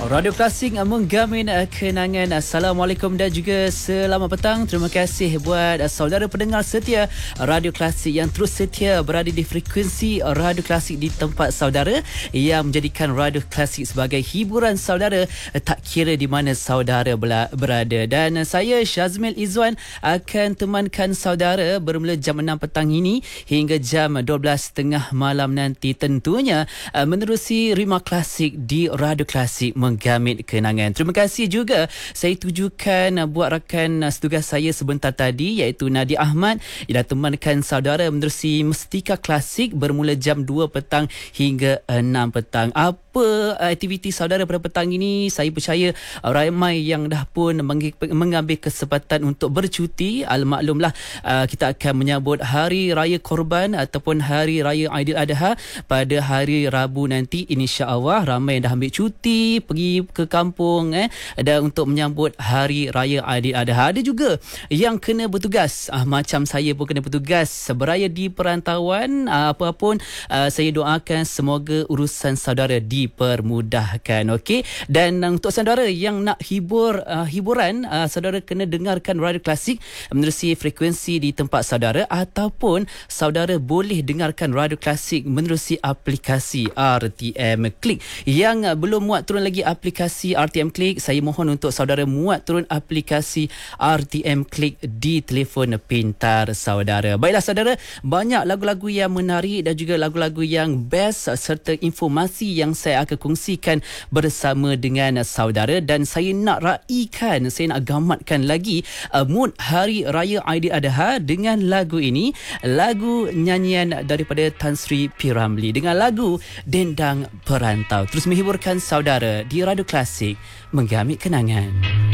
Radio Klasik menggamin kenangan. Assalamualaikum dan juga selamat petang. Terima kasih buat saudara pendengar setia Radio Klasik yang terus setia berada di frekuensi Radio Klasik di tempat saudara, yang menjadikan Radio Klasik sebagai hiburan saudara tak kira di mana saudara berada. Dan saya Syazmil Izzuan akan temankan saudara bermula jam 6 petang ini hingga jam 12.30 malam nanti, tentunya menerusi Rima Klasik di Radio Klasik menggamit kenangan. Terima kasih juga saya tujukan buat rakan setugas saya sebentar tadi, iaitu Nadia Ahmad, yang dah temankan saudara menerusi Mestika Klasik bermula jam 2 petang hingga 6 petang. Apa aktiviti saudara pada petang ini? Saya percaya ramai yang dah pun mengambil kesempatan untuk bercuti. Maklumlah, kita akan menyambut Hari Raya Korban ataupun Hari Raya Aidiladha pada hari Rabu nanti. InsyaAllah ramai yang dah ambil cuti, pergi ke kampung dan untuk menyambut Hari Raya Aidiladha. Ada juga yang kena bertugas, macam saya pun kena bertugas beraya di perantauan. Apapun, saya doakan semoga urusan saudara dipermudahkan. Okey, dan untuk saudara yang nak hiburan, saudara kena dengarkan Radio Klasik menerusi frekuensi di tempat saudara, ataupun saudara boleh dengarkan Radio Klasik menerusi aplikasi RTM Klik. Yang belum muat turun lagi aplikasi RTM Klik, saya mohon untuk saudara muat turun aplikasi RTM Klik di telefon pintar saudara. Baiklah saudara, banyak lagu-lagu yang menarik dan juga lagu-lagu yang best serta informasi yang saya akan kongsikan bersama dengan saudara, dan saya nak raikan, saya nak gamatkan lagi mood Hari Raya Aidiladha dengan lagu ini, lagu nyanyian daripada Tan Sri P. Ramlee dengan lagu Dendang Perantau. Terus menghiburkan saudara di Radio Klasik menggamit kenangan.